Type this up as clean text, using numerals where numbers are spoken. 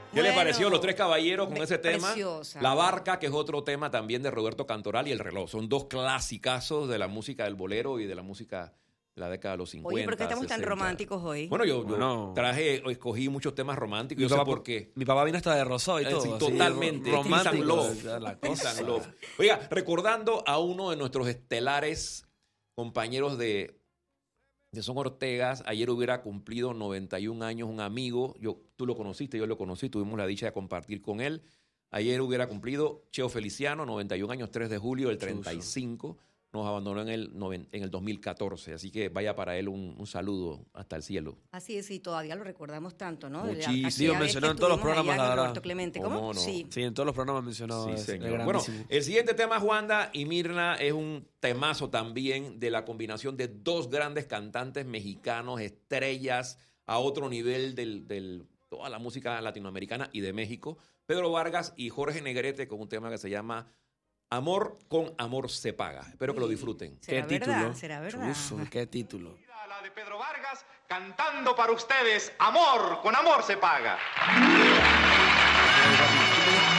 ¿Qué les pareció Los Tres Caballeros con ese tema? Preciosa. La Barca, que es otro tema también de Roberto Cantoral, y El Reloj. Son dos clasicazos de la música del bolero y de la música de la década de los 50. Oye, ¿por qué estamos 60. tan románticos hoy? Bueno, yo escogí muchos temas románticos. Yo sé por qué. Mi papá vino hasta de Rosó y todo. Sí, así, totalmente. romántico. Peace and Love. Oiga, recordando a uno de nuestros estelares compañeros de Son Ortegas, ayer hubiera cumplido 91 años un amigo. Tú lo conociste, yo lo conocí, tuvimos la dicha de compartir con él. Ayer hubiera cumplido Cheo Feliciano, 91 años, 3 de julio del 35. Nos abandonó en el 2014, así que vaya para él un saludo hasta el cielo. Así es, y todavía lo recordamos tanto, ¿no? Muchísimo. Mencionó en todos los programas, la verdad. Roberto Clemente, ¿cómo? No? Sí, en todos los programas mencionado. Sí, señor. Bueno, el siguiente tema, Juanda y Mirna, es un temazo también de la combinación de dos grandes cantantes mexicanos, estrellas a otro nivel de toda la música latinoamericana y de México. Pedro Vargas y Jorge Negrete con un tema que se llama Amor con amor se paga. Espero que lo disfruten. ¿Será ¿Qué verdad? título? ¿Será verdad? Chuzo, ¿qué título? La de Pedro Vargas cantando para ustedes Amor con amor se paga.